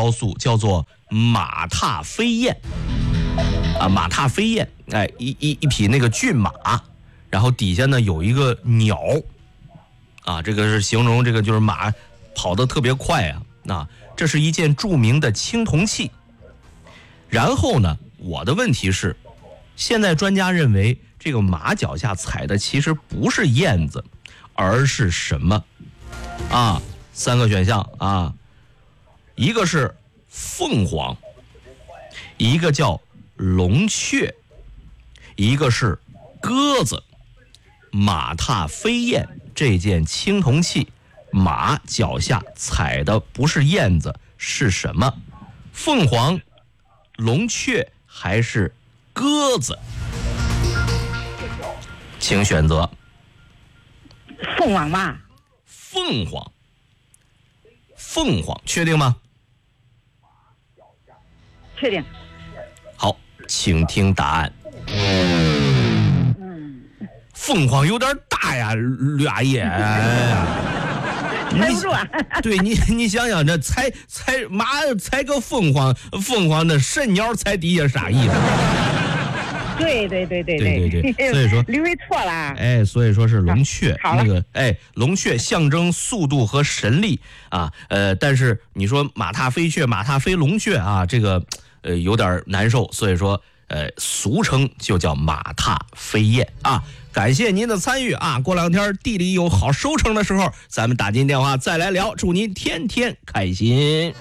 雕塑，叫做马踏飞燕啊，马踏飞燕，哎，一匹那个骏马，然后底下呢有一个鸟啊，这个是形容这个就是马跑得特别快啊。那这是一件著名的青铜器。然后呢，我的问题是，现在专家认为这个马脚下踩的其实不是燕子，而是什么啊？3个选项啊，一个是凤凰，一个叫龙雀，一个是鸽子。马踏飞燕这件青铜器，马脚下踩的不是燕子，是什么？凤凰、龙雀还是鸽子？请选择。 凤凰吧。 凤凰，确定吗？ 确定。 好，请听答案。凤凰有点大呀，吕阿姨。 猜不住啊！ 对你想想，这马踩个凤凰的肾鸟踩底下啥意思？ 对， 所以说吕伟错了。 哎，所以说是龙雀， 那个龙雀象征速度和神力啊。但是你说马踏飞雀、马踏飞龙雀啊，这个有点难受，所以说俗称就叫马踏飞燕啊。感谢您的参与啊！过2天地里有好收成的时候，咱们打进电话再来聊。祝您天天开心。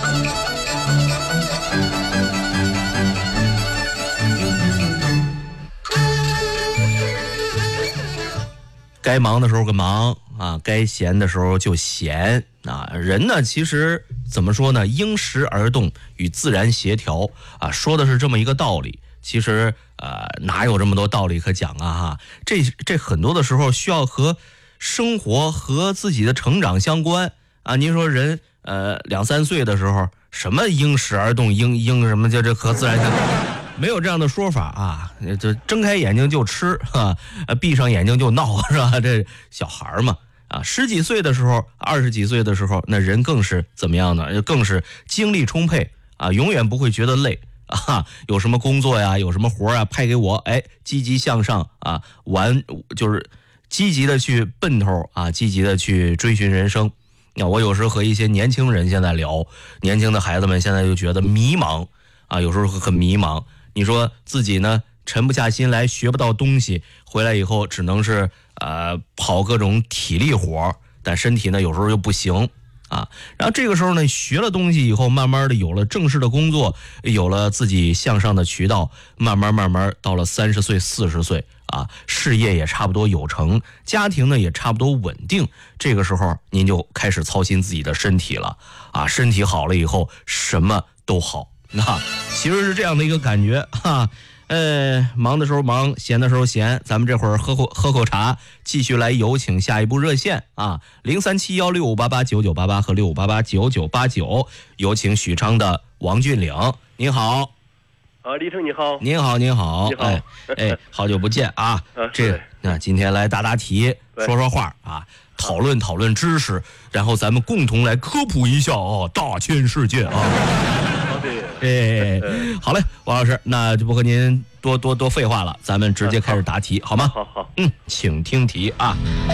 该忙的时候个忙啊，该闲的时候就闲啊。人呢，其实怎么说呢？应时而动，与自然协调啊，说的是这么一个道理。其实哪有这么多道理可讲啊哈？这很多的时候需要和生活和自己的成长相关啊。您说人2、3岁的时候，什么应时而动，应什么叫这和自然相关？没有这样的说法啊。这睁开眼睛就吃啊，闭上眼睛就闹，是吧？这小孩嘛啊，10几岁的时候，20几岁的时候，那人更是怎么样呢？更是精力充沛啊，永远不会觉得累。啊，有什么工作呀，有什么活啊，派给我，哎，积极向上啊，就是积极的去奔头啊，积极的去追寻人生。那我有时候和一些年轻人现在聊，年轻的孩子们现在就觉得迷茫啊，有时候很迷茫。你说自己呢沉不下心来，学不到东西，回来以后只能是跑各种体力活，但身体呢有时候又不行。啊，然后这个时候呢，学了东西以后，慢慢的有了正式的工作，有了自己向上的渠道，慢慢到了30岁、40岁啊，事业也差不多有成，家庭呢也差不多稳定。这个时候您就开始操心自己的身体了啊，身体好了以后，什么都好。那其实是这样的一个感觉哈。忙的时候忙，闲的时候闲，咱们这会儿喝口茶，继续来有请下一步热线啊，037165889988和65889989，有请许昌的王俊岭，您好。 李成你好。 您好。 你好。 好久不见啊。那今天来答题，说话啊，讨论知识，然后咱们共同来科普一下啊，大千世界啊。好嘞，王老师，那就不和您多废话了，咱们直接开始答题，好吗？ 好。 请听题啊。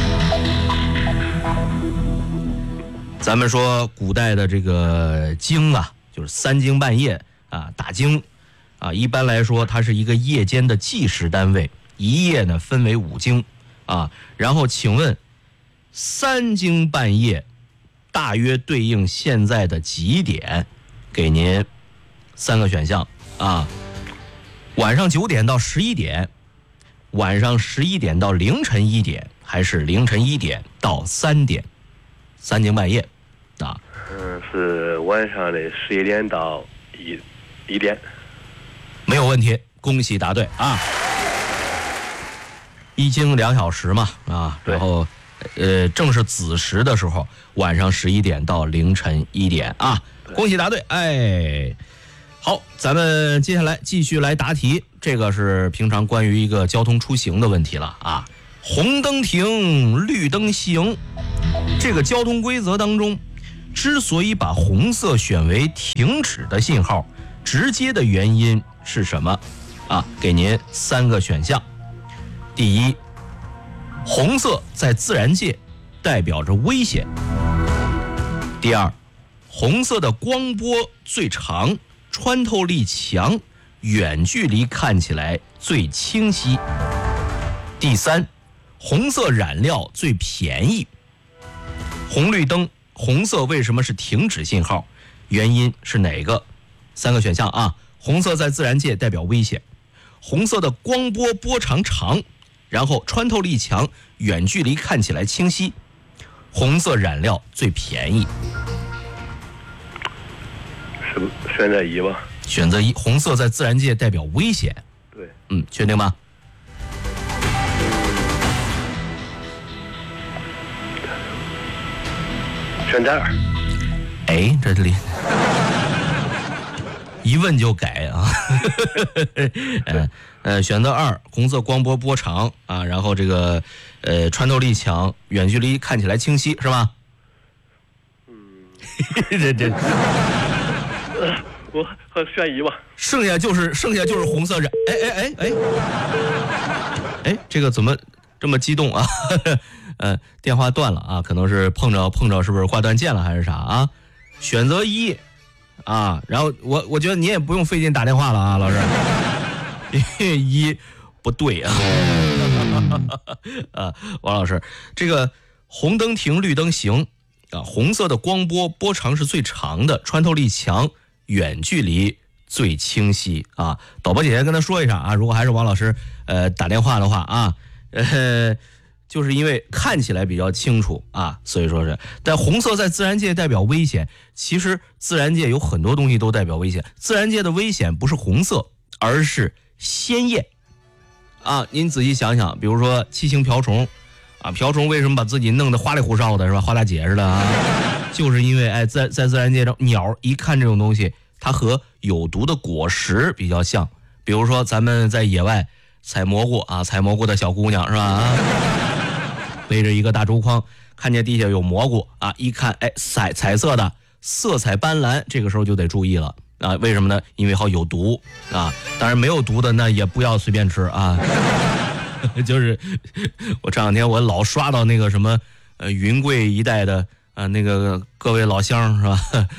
咱们说古代的这个经啊，就是3更半夜啊，打经啊，一般来说它是一个夜间的计时单位，一夜呢分为5经啊。然后请问3更半夜大约对应现在的几点？给您3个选项啊，晚上9点到11点，晚上11点到凌晨1点，还是凌晨1点到3点？3更半夜啊。 是晚上的11点到1点。 没有问题，恭喜答对啊。1经2小时嘛啊，然后正是子时的时候，晚上11点到凌晨1点啊。恭喜答对，哎，好，咱们接下来继续来答题。这个是平常关于一个交通出行的问题了啊。红灯停，绿灯行，这个交通规则当中， 之所以把红色选为停止的信号，直接的原因是什么？给您3个选项。第一，红色在自然界代表着危险。第二，红色的光波最长，穿透力强，远距离看起来最清晰。第三，红色染料最便宜。红绿灯，红色为什么是停止信号？原因是哪个？3个选项啊。红色在自然界代表危险，红色的光波波长长，然后穿透力强，远距离看起来清晰。红色染料最便宜。 选择1吧。 选择1，红色在自然界代表危险。 对。 确定吗？ 选择2。 哎，这里一问就改啊。选择2，红色光波波长啊，然后这个穿透力强，远距离看起来清晰，是吧？这我选1吧。 剩下就是红色染。哎，这个怎么这么激动啊？电话断了啊，可能是碰着是不是挂断键了还是啥啊？选择1啊，然后我觉得你也不用费劲打电话了啊，老师。1不对啊。王老师，这个红灯停，绿灯行啊，红色的光波波长是最长的，穿透力强，远距离最清晰啊。导播姐姐跟他说一声啊，如果还是王老师打电话的话啊，就是因为看起来比较清楚啊，所以说是。但红色在自然界代表危险，其实自然界有很多东西都代表危险。自然界的危险不是红色，而是鲜艳啊。您仔细想想，比如说七星瓢虫啊，瓢虫为什么把自己弄得花里胡哨的，是吧？花大姐似的啊，就是因为在自然界中，鸟一看这种东西，它和有毒的果实比较像。比如说咱们在野外采蘑菇啊，采蘑菇的小姑娘是吧？背着一个大竹筐，看见地下有蘑菇啊，一看彩色的，色彩斑斓，这个时候就得注意了啊。为什么呢？因为好有毒啊。当然没有毒的那也不要随便吃啊。就是我这两天我老刷到那个什么云贵一带的那个各位老乡是吧，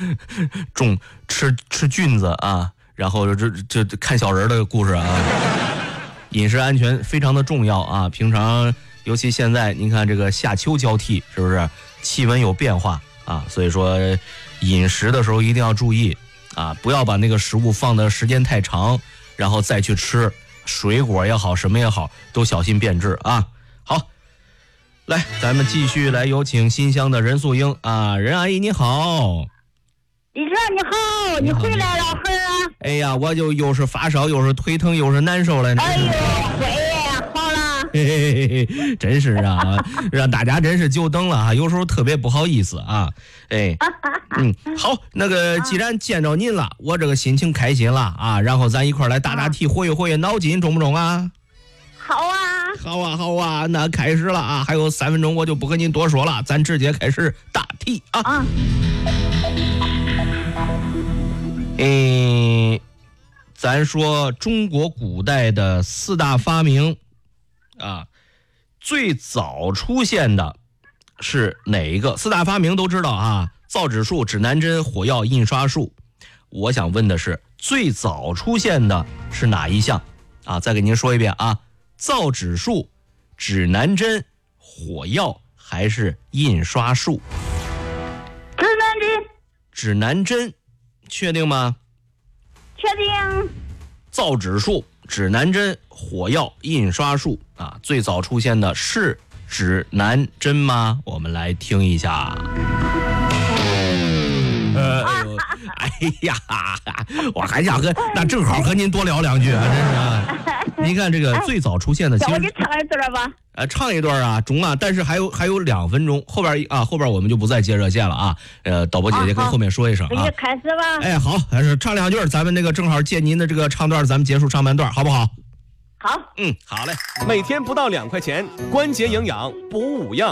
吃菌子啊，然后这看小人的故事啊。饮食安全非常的重要啊，平常尤其现在您看这个夏秋交替，是不是气温有变化啊？所以说饮食的时候一定要注意啊，不要把那个食物放的时间太长，然后再去吃。水果也好，什么也好，都小心变质啊。好，来，咱们继续来有请新乡的任素英啊，任阿姨你好。 李哥你好，你回来了孩儿啊？ 哎呀，我就又是发烧，又是腿疼，又是难受了。 哎呦，会好了。 嘿嘿嘿，真是啊，让大家真是久等了啊，有时候特别不好意思啊。哎，好，那个既然见着您了，我这个心情开心了啊，然后咱一块来打打题，活跃活跃脑筋，中不中啊？ 好啊， 好啊，好啊，那开始了啊，还有3分钟，我就不和您多说了，咱直接开始答题啊。咱说中国古代的4大发明啊，最早出现的是哪一个？4大发明都知道啊，造纸术、指南针、火药、印刷术。我想问的是，最早出现的是哪一项啊？再给您说一遍啊，造纸术、指南针、火药还是印刷术？ 指南针。 指南针，确定吗？ 确定。 造纸术、指南针、火药、印刷术啊，最早出现的是指南针吗？我们来听一下。哎呀，我还想那正好和您多聊2句啊，真是啊。您看这个最早出现的，其实我给唱一段吧。 唱一段啊，中啊，但是还有2分钟，后边我们就不再接热线了啊。导播姐姐跟后面说一声啊。 你开始吧。 哎，好，还是唱2句，咱们那个正好借您的这个唱段，咱们结束上半段，好不好？ 好。 好嘞。 每天不到2块钱，关节营养补5样。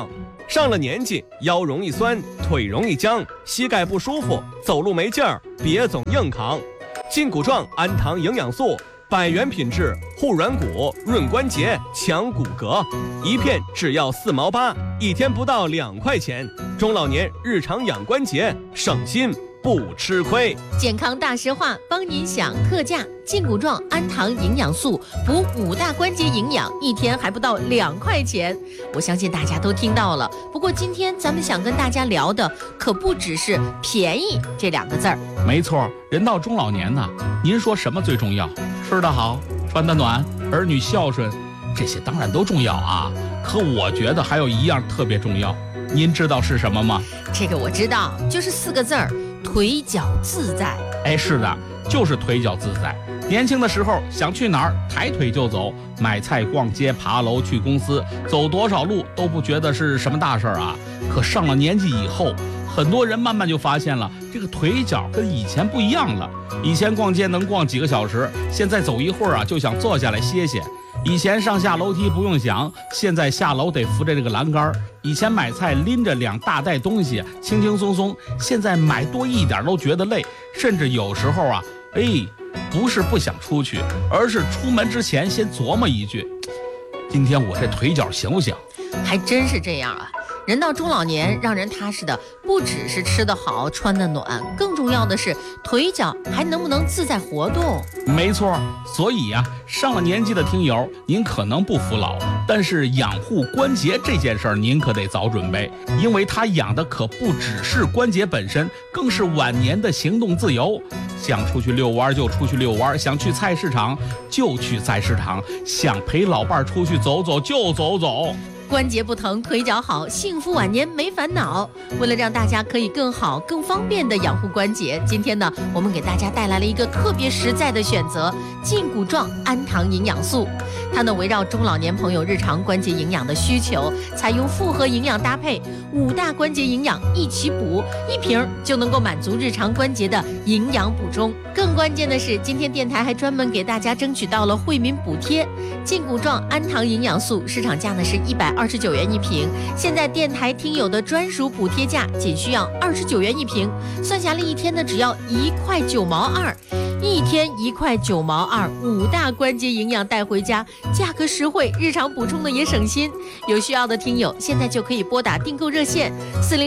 上了年纪，腰容易酸，腿容易僵，膝盖不舒服，走路没劲儿，别总硬扛。筋骨壮安糖营养素，100元品质，护软骨、润关节、强骨骼，一片只要4毛8，一天不到2块钱。中老年日常养关节，省心不吃亏。 健康大实话，帮您享特价，筋骨壮安糖营养素补5大关节营养，一天还不到2块钱。我相信大家都听到了。不过今天咱们想跟大家聊的可不只是便宜这2个字儿。 没错，人到中老年呢，您说什么最重要？吃得好，穿得暖，儿女孝顺，这些当然都重要啊。可我觉得还有一样特别重要，您知道是什么吗？ 这个我知道，就是4个字儿，腿脚自在。 哎，是的，就是腿脚自在。年轻的时候想去哪儿，抬腿就走，买菜、逛街、爬楼、去公司，走多少路都不觉得是什么大事儿啊。可上了年纪以后，很多人慢慢就发现了，这个腿脚跟以前不一样了。以前逛街能逛几个小时，现在走一会儿啊就想坐下来歇歇。以前上下楼梯不用想，现在下楼得扶着这个栏杆。以前买菜拎着2大袋东西，轻轻松松，现在买多一点都觉得累，甚至有时候啊，不是不想出去，而是出门之前先琢磨一句，今天我这腿脚行不行？ 还真是这样啊。人到中老年，让人踏实的不只是吃得好、穿得暖，更重要的是腿脚还能不能自在活动。 没错，所以呀，上了年纪的听友，您可能不服老，但是养护关节这件事儿，您可得早准备，因为它养的可不只是关节本身，更是晚年的行动自由。想出去遛弯就出去遛弯，想去菜市场就去菜市场，想陪老伴儿出去走走就走走。 关节不疼，腿脚好，幸福晚年没烦恼。为了让大家可以更好、更方便的养护关节，今天呢，我们给大家带来了一个特别实在的选择——筋骨壮安糖营养素。它呢，围绕中老年朋友日常关节营养的需求，采用复合营养搭配，5大关节营养一起补，1瓶就能够满足日常关节的营养补充。更关键的是，今天电台还专门给大家争取到了惠民补贴。筋骨壮安糖营养素市场价呢是129元一瓶，现在电台听友的专属补贴价仅需要29元一瓶，算下来一天呢只要1块9毛2，一天1块9毛2，5大关节营养带回家，价格实惠，日常补充的也省心。有需要的听友现在就可以拨打订购热线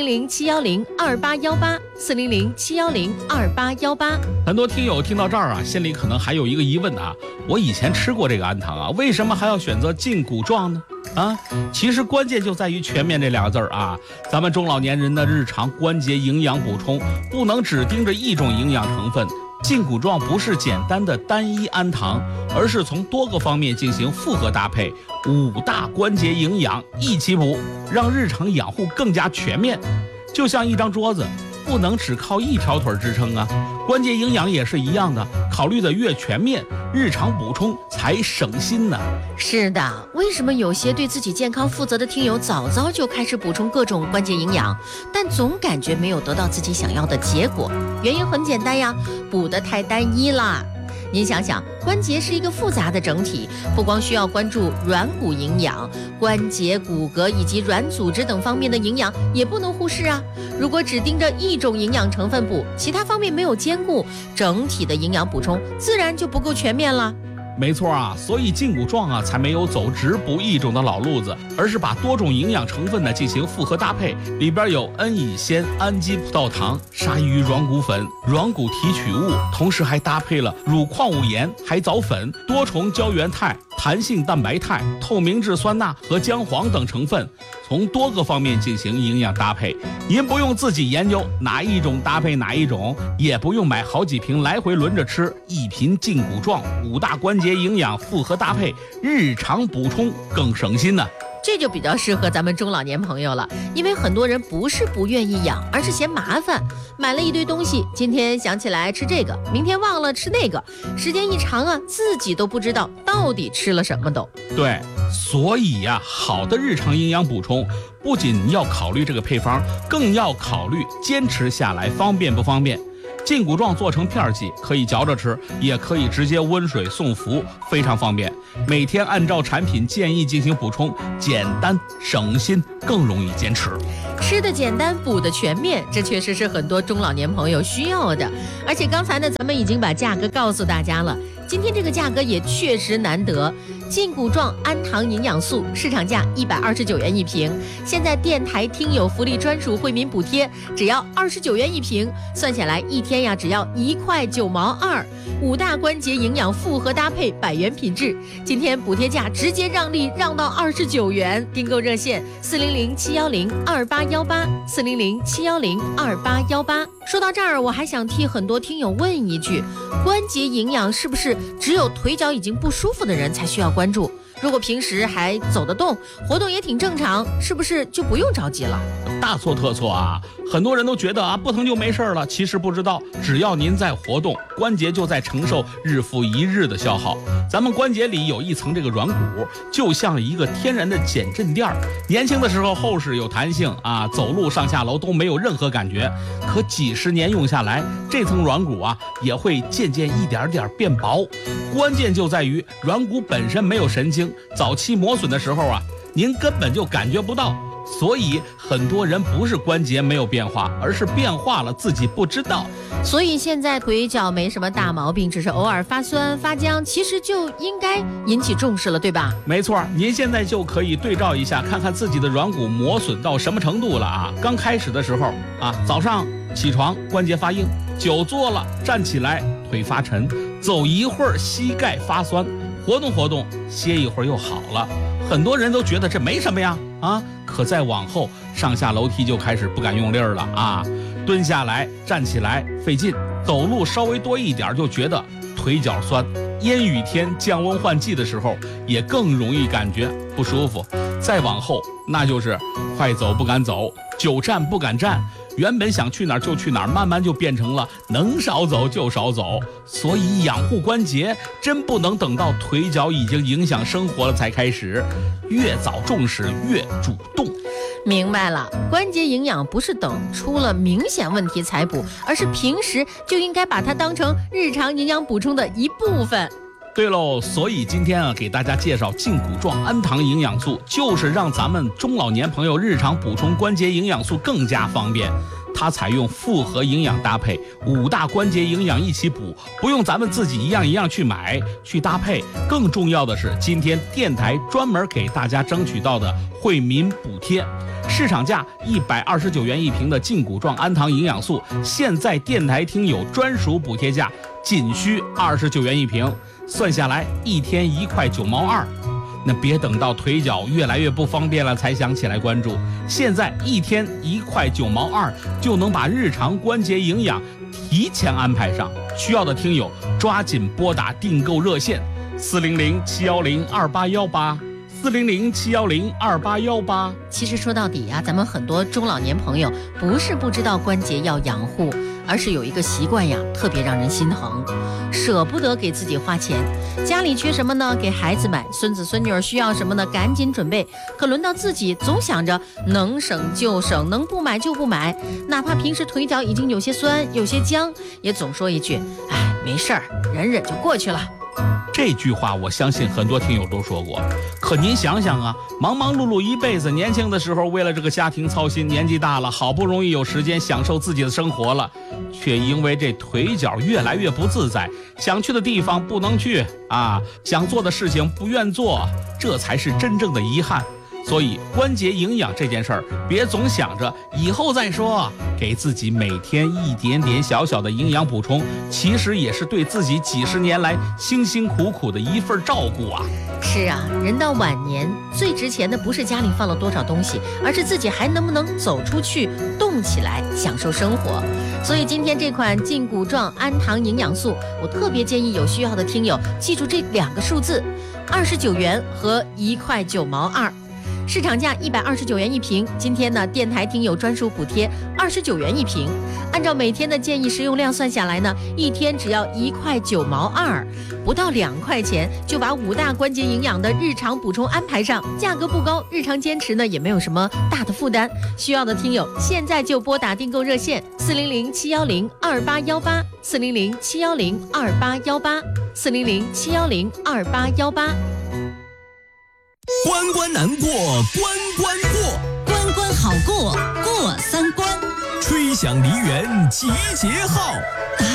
400-710-2818，400-710-2818。 很多听友听到这儿啊，心里可能还有一个疑问啊，我以前吃过这个安糖啊，为什么还要选择筋骨壮呢？其实关键就在于全面这2个字啊。咱们中老年人的日常关节营养补充，不能只盯着一种营养成分。筋骨壮不是简单的单一安糖，而是从多个方面进行复合搭配，5大关节营养一起补，让日常养护更加全面。就像一张桌子，不能只靠一条腿支撑啊。关节营养也是一样的，考虑的越全面，日常补充才省心呢。 是的，为什么有些对自己健康负责的听友早早就开始补充各种关节营养，但总感觉没有得到自己想要的结果？原因很简单呀，补得太单一啦。您想想，关节是一个复杂的整体，不光需要关注软骨营养，关节、骨骼以及软组织等方面的营养也不能忽视啊。如果只盯着一种营养成分补，其他方面没有兼顾，整体的营养补充自然就不够全面了。 没错啊，所以筋骨壮啊才没有走只补一种的老路子，而是把多种营养成分呢进行复合搭配，里边有N乙酰、氨基葡萄糖、鲨鱼软骨粉、软骨提取物，同时还搭配了乳矿物盐、海藻粉、多重胶原肽、弹性蛋白肽、透明质酸钠和姜黄等成分，从多个方面进行营养搭配。您不用自己研究哪一种搭配哪一种，也不用买好几瓶来回轮着吃，一瓶筋骨壮5大关节营养复合搭配，日常补充更省心呢。 这就比较适合咱们中老年朋友了，因为很多人不是不愿意养，而是嫌麻烦，买了一堆东西，今天想起来吃这个，明天忘了吃那个，时间一长啊，自己都不知道到底吃了什么都。 对，所以呀，好的日常营养补充不仅要考虑这个配方，更要考虑坚持下来方便不方便。 劲骨状做成片剂，可以嚼着吃，也可以直接温水送服，非常方便。每天按照产品建议进行补充，简单省心，更容易坚持。 吃的简单，补的全面，这确实是很多中老年朋友需要的。而且刚才呢，咱们已经把价格告诉大家了，今天这个价格也确实难得。劲骨状氨糖营养素市场价129元一瓶，现在电台听友福利专属惠民补贴只要29元一瓶，算下来一天呀只要1块9毛2。5大关节营养复合搭配100元品质，今天补贴价直接让利，让到29元。订购热线400-710-2818，400-710-2818。说到这儿，我还想替很多听友问一句，关节营养是不是只有腿脚已经不舒服的人才需要关注？如果平时还走得动，活动也挺正常，是不是就不用着急了？ 大错特错啊！很多人都觉得啊，不疼就没事了，其实不知道，只要您在活动，关节就在承受日复一日的消耗。咱们关节里有一层这个软骨，就像一个天然的减震垫。年轻的时候厚实有弹性啊，走路上下楼都没有任何感觉。可几十年用下来，这层软骨啊也会渐渐一点点变薄。关键就在于软骨本身没有神经，早期磨损的时候啊，您根本就感觉不到。所以很多人不是关节没有变化，而是变化了自己不知道。 所以现在腿脚没什么大毛病，只是偶尔发酸发僵，其实就应该引起重视了，对吧？ 没错，您现在就可以对照一下，看看自己的软骨磨损到什么程度了啊！刚开始的时候啊，早上起床关节发硬，久坐了站起来腿发沉，走一会儿膝盖发酸，活动活动歇一会儿又好了。很多人都觉得这没什么呀啊，可再往后上下楼梯就开始不敢用力了啊，蹲下来站起来费劲，走路稍微多一点就觉得腿脚酸，阴雨天降温换季的时候也更容易感觉不舒服。再往后那就是快走不敢走，久站不敢站，原本想去哪儿就去哪儿，慢慢就变成了能少走就少走。所以养护关节真不能等到腿脚已经影响生活了才开始，越早重视越主动。 明白了，关节营养不是等出了明显问题才补，而是平时就应该把它当成日常营养补充的一部分。 对喽，所以今天啊，给大家介绍劲骨状氨糖营养素，就是让咱们中老年朋友日常补充关节营养素更加方便。它采用复合营养搭配，5大关节营养一起补，不用咱们自己一样一样去买去搭配。更重要的是，今天电台专门给大家争取到的惠民补贴，市场价129元一瓶的劲骨状氨糖营养素，现在电台听友专属补贴价仅需29元一瓶，算下来一天1块9毛2。那别等到腿脚越来越不方便了才想起来关注，现在一天1块9毛2就能把日常关节营养提前安排上。需要的听友抓紧拨打订购热线400-710-2818，400-710-2818。 其实说到底啊，咱们很多中老年朋友不是不知道关节要养护，而是有一个习惯呀，特别让人心疼，舍不得给自己花钱。家里缺什么呢？给孩子买；孙子孙女儿需要什么呢？赶紧准备。可轮到自己，总想着能省就省，能不买就不买。哪怕平时腿脚已经有些酸、有些僵，也总说一句：“哎，没事儿，忍忍就过去了。” 这句话我相信很多听友都说过，可您想想啊，忙忙碌碌一辈子，年轻的时候为了这个家庭操心，年纪大了好不容易有时间享受自己的生活了，却因为这腿脚越来越不自在，想去的地方不能去啊，想做的事情不愿做，这才是真正的遗憾。所以关节营养这件事儿，别总想着以后再说，给自己每天一点点小小的营养补充，其实也是对自己几十年来辛辛苦苦的一份照顾啊。 是啊，人到晚年最值钱的不是家里放了多少东西，而是自己还能不能走出去动起来享受生活。所以今天这款劲骨状氨糖营养素，我特别建议有需要的听友记住这2个数字，29元和1块9毛2。 市场价129元一瓶，今天呢电台听友专属补贴29元一瓶。按照每天的建议食用量算下来呢，一天只要1块9毛2，不到2块钱就把5大关节营养的日常补充安排上，价格不高，日常坚持呢也没有什么大的负担。需要的听友现在就拨打订购热线400-710-2818，400-710-2818，400-710-2818。 关关难过关关过， 关关好过过3关， 吹响梨园集结号。